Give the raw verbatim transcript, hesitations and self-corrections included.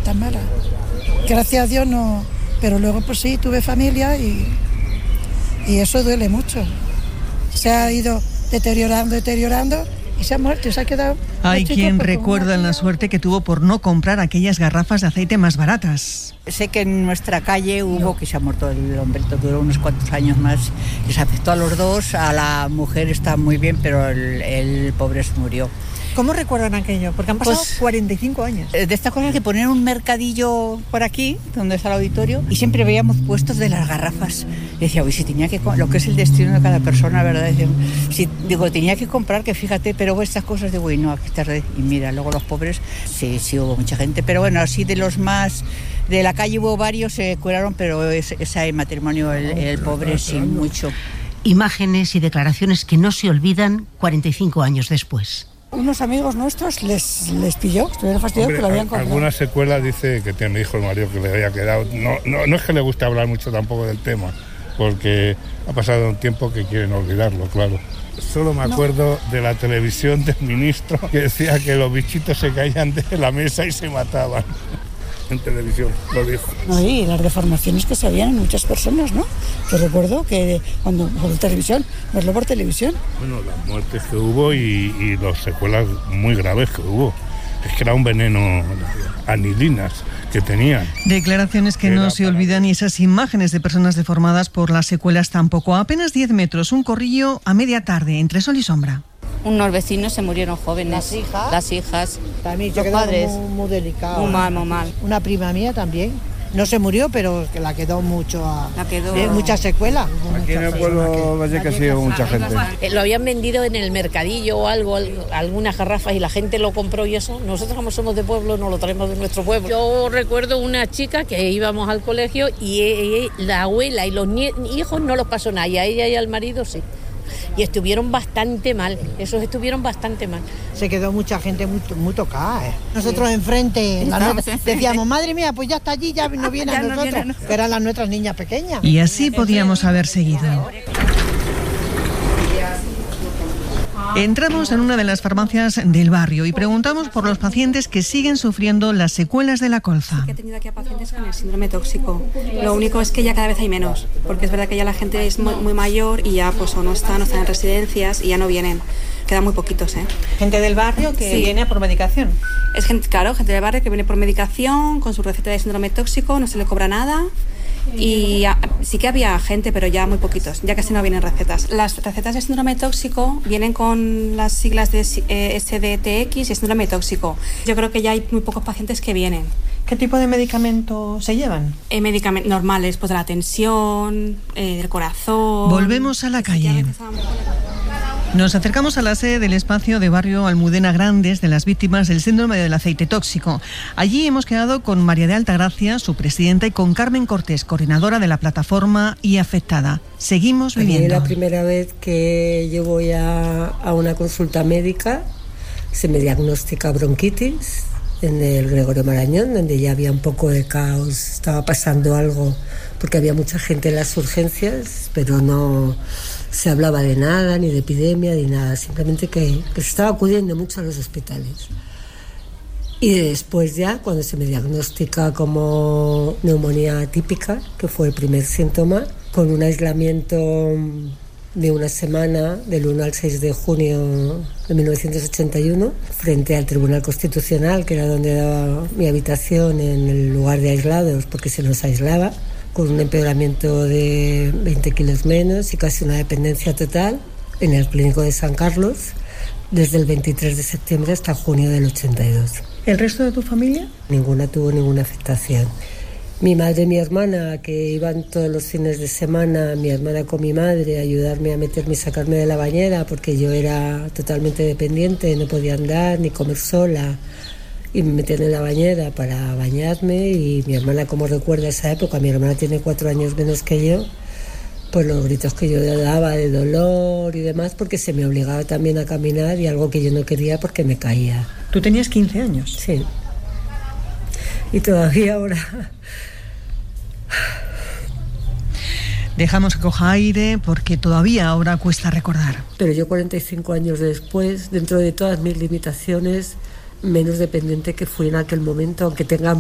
tan mala. Gracias a Dios no, pero luego pues sí, tuve familia y, y eso duele mucho. Se ha ido deteriorando, deteriorando y se ha muerto y se ha quedado... Hay quien recuerda la suerte que tuvo por no comprar aquellas garrafas de aceite más baratas. Sé que en nuestra calle hubo que se ha muerto el hombre, duró unos cuantos años más, les afectó a los dos, a la mujer está muy bien, pero el, el pobre se murió. ¿Cómo recuerdan aquello? Porque han pasado pues, cuarenta y cinco años. De estas cosas que ponían un mercadillo por aquí, donde está el auditorio, y siempre veíamos puestos de las garrafas. Y decía, uy, si tenía que... Lo que es el destino de cada persona, ¿verdad? Decía, si, digo, tenía que comprar, que fíjate, pero estas cosas de, uy, no, aquí tarde. Y mira, luego los pobres, sí, sí hubo mucha gente. Pero bueno, así de los más... De la calle hubo varios, se curaron, pero ese, ese matrimonio, el, el pobre, sí, mucho. Imágenes y declaraciones que no se olvidan cuarenta y cinco años después. Unos amigos nuestros les, les pilló, estuvieron fastidiados que lo habían comprado. Algunas secuelas dice que me dijo el marido que le había quedado. No, no, no es que le guste hablar mucho tampoco del tema, porque ha pasado un tiempo que quieren olvidarlo, claro. Solo me acuerdo no. de la televisión del ministro que decía que los bichitos se caían de la mesa y se mataban. En televisión, lo dijo. No, y las deformaciones que se habían en muchas personas, ¿no? Yo recuerdo que cuando por televisión, verlo por televisión. Bueno, las muertes que hubo y, y las secuelas muy graves que hubo. Es que era un veneno, anilinas que tenían. Declaraciones que no se olvidan y esas imágenes de personas deformadas por las secuelas tampoco. A apenas diez metros, un corrillo a media tarde, entre sol y sombra. Unos vecinos se murieron jóvenes. Las hijas. Las hijas. También los padres. Muy, muy delicado. Muy mal, muy mal. Una prima mía también. No se murió, pero que la quedó mucho a... La quedó... Eh, mucha secuela. Aquí en el pueblo Vallecas sí hubo mucha gente. Eh, lo habían vendido en el mercadillo o algo, algunas garrafas y la gente lo compró y eso. Nosotros como somos de pueblo, no lo traemos de nuestro pueblo. Yo recuerdo una chica que íbamos al colegio y eh, la abuela y los nie- hijos no los pasó nada y a ella y al marido sí. Y estuvieron bastante mal, esos estuvieron bastante mal. Se quedó mucha gente muy, muy tocada, ¿eh? Nosotros sí. enfrente, la no, decíamos, madre mía, pues ya está allí, ya no viene a nosotros, no viene a... que eran las nuestras niñas pequeñas. Y así podíamos haber seguido. Entramos en una de las farmacias del barrio y preguntamos por los pacientes que siguen sufriendo las secuelas de la colza. He tenido aquí a pacientes con el síndrome tóxico. Lo único es que ya cada vez hay menos, porque es verdad que ya la gente es muy, muy mayor y ya pues o no están, o están en residencias y ya no vienen. Quedan muy poquitos, ¿eh? Gente del barrio que sí. viene a por medicación. Es gente, claro, gente del barrio que viene por medicación, con su receta de síndrome tóxico, no se le cobra nada. Y a, sí que había gente, pero ya muy poquitos, ya casi no vienen recetas. Las recetas de síndrome tóxico vienen con las siglas de eh, S D T X y síndrome tóxico. Yo creo que ya hay muy pocos pacientes que vienen. ¿Qué tipo de medicamento se llevan? Eh, medicamentos normales, pues de la tensión, eh, del corazón... Volvemos a la calle. Nos acercamos a la sede del espacio de barrio Almudena Grandes de las víctimas del síndrome del aceite tóxico. Allí hemos quedado con María de Altagracia, su presidenta, y con Carmen Cortés, coordinadora de la plataforma y afectada. Seguimos viviendo. Es la primera vez que yo voy a, a una consulta médica, se me diagnostica bronquitis en el Gregorio Marañón, donde ya había un poco de caos, estaba pasando algo, porque había mucha gente en las urgencias, pero no... se hablaba de nada, ni de epidemia, ni nada, simplemente que, que se estaba acudiendo mucho a los hospitales. Y después ya, cuando se me diagnostica como neumonía típica, que fue el primer síntoma, con un aislamiento de una semana, del uno al seis de junio de mil novecientos ochenta y uno, frente al Tribunal Constitucional, que era donde daba mi habitación, en el lugar de aislados, porque se nos aislaba, con un empeoramiento de veinte kilos menos y casi una dependencia total en el Clínico de San Carlos, desde el veintitrés de septiembre hasta junio del ochenta y dos. ¿El resto de tu familia? Ninguna tuvo ninguna afectación. Mi madre y mi hermana, que iban todos los fines de semana, mi hermana con mi madre, a ayudarme a meterme y sacarme de la bañera, porque yo era totalmente dependiente, no podía andar ni comer sola, y me metían en la bañera para bañarme. Y mi hermana, como recuerda esa época, mi hermana tiene cuatro años menos que yo, pues los gritos que yo daba de dolor y demás, porque se me obligaba también a caminar, y algo que yo no quería porque me caía. ¿Tú tenías quince años? Sí. Y todavía ahora... Dejamos que coja aire porque todavía ahora cuesta recordar. Pero yo cuarenta y cinco años después, dentro de todas mis limitaciones, menos dependiente que fui en aquel momento, aunque tenga